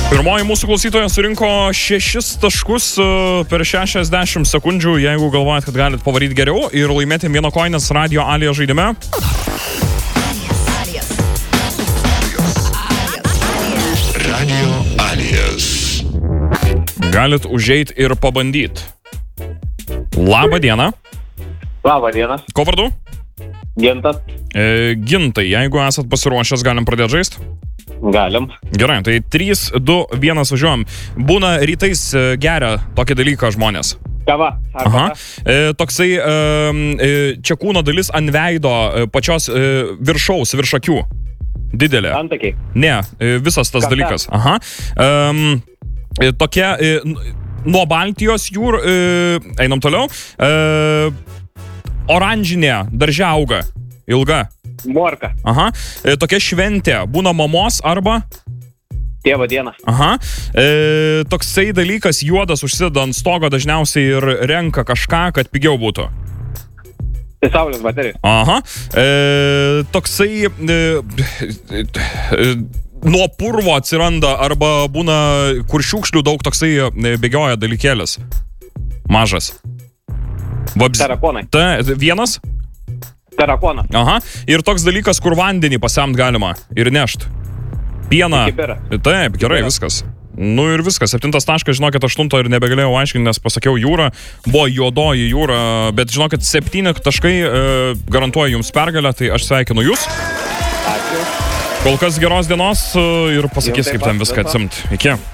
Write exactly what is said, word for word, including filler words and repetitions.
Pirmoji mūsų klausytoja surinko šešis taškus per šešiasdešimt sekundžių. Jeigu galvojat, kad galit pavaryti geriau ir laimėti vieno koinės Radio Alija žaidime. Radio Alijas. Galit užeit ir pabandyti. Labą dieną. Labą dieną. Ko vardu? Gintas. E, Gintai, jeigu esat pasiruošęs, galim pradėti žaisti? Galim. Gerai, tai trys, du, vienas važiuojam. Būna rytais geria tokį dalyką žmonės. Kava. Aha. E, toksai e, čia kūno dalis ant veido pačios e, viršaus, virš akių. Didelė. Antakiai. Ne, e, visas tas Kampe. dalykas. Aha. E, tokia e, nuo Baltijos jūr, e, einam toliau. E, oranžinė, darže auga. Ilga. Morka. Aha. E, tokia šventė. Būna mamos arba... Tėvo diena. Aha. E, toksai dalykas juodas užsideda ant stogo dažniausiai ir renka kažką, kad pigiau būtų. Tai saulės baterija. Aha. E, toksai... E, e, nuo purvo atsiranda arba būna, kur šiukšlių daug toksai e, bėgioja dalykėlis. Mažas. Vabz... Tarakonai. Ta, vienas? Tarakona. Aha. Ir toks dalykas, kur vandenį pasemt galima ir nešt. Pieną. Kibirą. Taip, gerai, Kibirą. viskas. Nu ir viskas. Septintas taškas, žinokit, aštunto ir nebegalėjau aiškinti, nes pasakiau jūra. Buvo juodoji jūra, bet žinokit, septyni taškai e, garantuoja jums pergalę, tai aš sveikinu jūs. Ačiū. Kol kas geros dienos e, ir pasakys, Jums taip kaip ten pat, viską viso. atsimt. Iki.